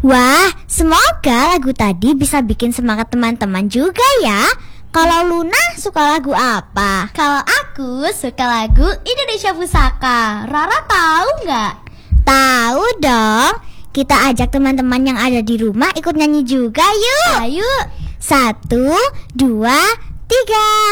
Wah, semoga lagu tadi bisa bikin semangat teman-teman juga ya. Kalau Luna suka lagu apa? Kalau aku suka lagu Indonesia Pusaka. Rara tahu nggak? Tahu dong. Kita ajak teman-teman yang ada di rumah ikut nyanyi juga yuk. Ayo. 1, 2, 3.